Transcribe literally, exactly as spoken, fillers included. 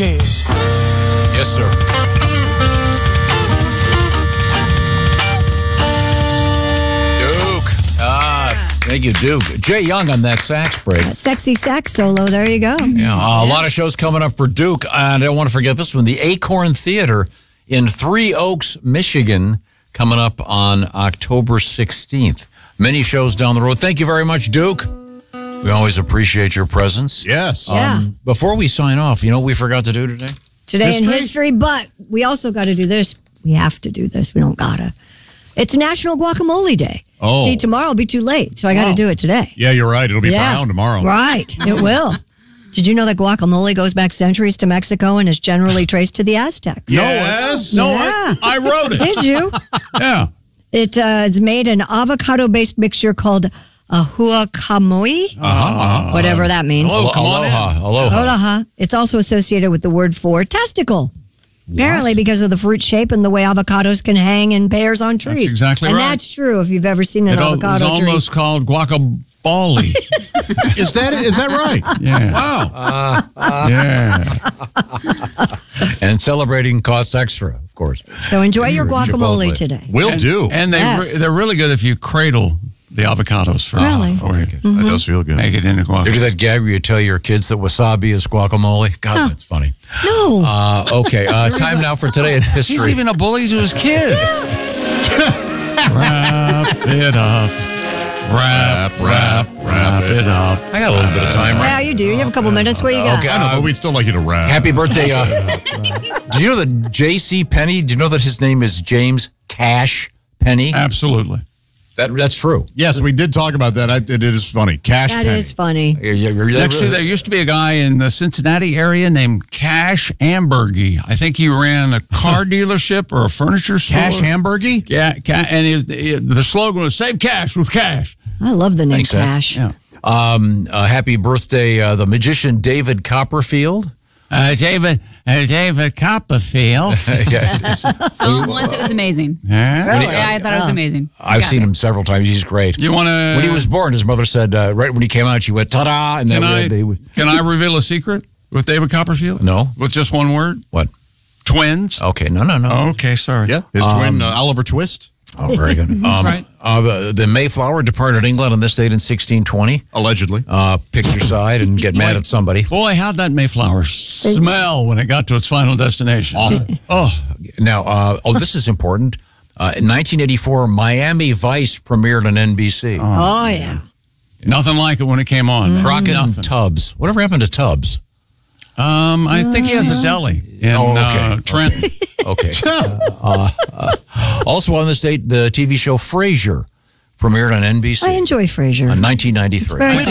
yeah. Yes, sir. Duke. Ah, thank you, Duke. Jay Young on that sax break. That sexy sax solo. There you go. Yeah, uh, a lot of shows coming up for Duke. And I don't want to forget this one, the Acorn Theater in Three Oaks, Michigan, coming up on October sixteenth. Many shows down the road. Thank you very much, Duke. We always appreciate your presence. Yes. Yeah. Um, before we sign off, you know what we forgot to do today? Today History? in history, but we also got to do this. We have to do this. We don't gotta. It's National Guacamole Day. Oh. See, tomorrow will be too late, so I got to Oh. do it today. Yeah, you're right. It'll be Yeah. brown tomorrow. Right, it will. Did you know that guacamole goes back centuries to Mexico and is generally traced to the Aztecs? Yes. No, I, I wrote it. Did you? Yeah. It uh, is made an avocado-based mixture called a huacamole, Uh-huh, uh-huh. whatever that means. Hello, come on in. Aloha. Aloha. Aloha. It's also associated with the word for testicle. Apparently because of the fruit shape and the way avocados can hang in pairs on trees. That's exactly and right. And that's true if you've ever seen an It al- avocado was tree. almost called guacamole. Is that is that right? Yeah. Wow. Yeah. And celebrating costs extra, of course. So enjoy your guacamole Chipotle. today. Will and, do. And they Yes. re- they're really good if you cradle the avocados for, Really? for you. That does feel good. Make it into You do guacamole. that gag where you tell your kids that wasabi is guacamole? God, that's funny. No. Uh, okay, uh, time now for today in He's history. even a bully to his kids. Wrap it up. Wrap, Wrap, wrap, wrap it up. I got a little bit of time, yeah, right? you do. You have a couple minutes. What do you got? Okay. I know, but we'd still like you to rap. Happy birthday. Uh, did you know that J C. Penney, do you know that his name is James Cash Penny? Absolutely. That, that's true. Yes, we did talk about that. I, it is funny. Cash That penny. is funny. You're- you're- you're- Actually, there used to be a guy in the Cincinnati area named Cash Ambergy. I think he ran a car dealership or a furniture store. Cash Hamburgy? Yeah, ca- and his, the slogan was "Save cash with cash." I love the name Makes sense. Cash. Yeah. Um, uh, happy birthday, uh, the magician David Copperfield. Uh, David, uh, David Copperfield. Yeah, Saw him once. It was amazing. Yeah. Yeah, I thought it was amazing. I've Yeah. seen him several times. He's great. You want to? When he was born, his mother said, uh, right when he came out, she went, ta-da, and then Can I, they would. can I reveal a secret with David Copperfield? No. With just one word? What? Twins. Okay, no, no, no. Okay, sorry. Yeah, his twin uh, Oliver Twist, Oh, very good. um, right. Uh, the, the Mayflower departed England on this date in sixteen twenty. allegedly. Uh, pick your side and get mad at somebody. Boy, how'd that Mayflower smell when it got to its final destination? Awful. Oh, Now, uh, oh, this is important. Uh, in nineteen eighty-four, Miami Vice premiered on N B C. Oh, yeah. nothing like it when it came on. Crockett Nothing. and Tubbs. Whatever happened to Tubbs? Um, I think he has a deli in Oh, okay. uh, Trenton. Okay. uh, uh, also on this date, the T V show Frasier premiered on N B C I enjoy Frasier. in nineteen ninety-three. It's very